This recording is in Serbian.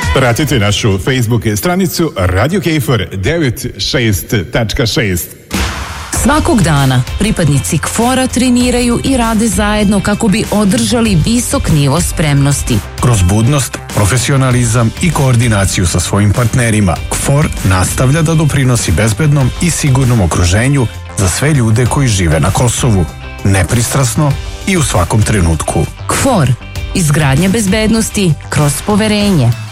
Pratite našu Facebook stranicu Radio KFOR 96.6. Svakog dana pripadnici KFOR-a treniraju i rade zajedno kako bi održali visok nivo spremnosti. Kroz budnost, profesionalizam i koordinaciju sa svojim partnerima, KFOR nastavlja da doprinosi bezbednom i sigurnom okruženju za sve ljude koji žive na Kosovu, nepristrasno i u svakom trenutku. KFOR. Izgradnja bezbednosti kroz poverenje.